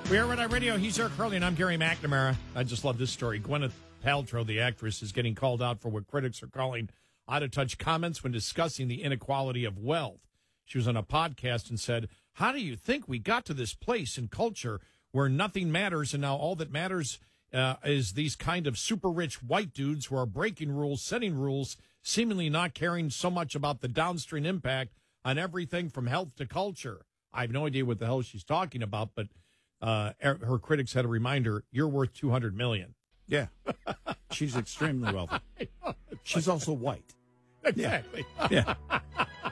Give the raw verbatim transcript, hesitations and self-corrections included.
We are Red Eye Radio. He's Eric Curley, and I'm Gary McNamara. I just love this story. Gwyneth Paltrow, the actress, is getting called out for what critics are calling out-of-touch comments when discussing the inequality of wealth. She was on a podcast and said, how do you think we got to this place in culture where nothing matters, and now all that matters uh, is these kind of super-rich white dudes who are breaking rules, setting rules, seemingly not caring so much about the downstream impact on everything from health to culture. I have no idea what the hell she's talking about, but uh, her critics had to remind her, you're worth two hundred million dollars. Yeah. She's extremely wealthy. She's also white. Exactly. Yeah. yeah.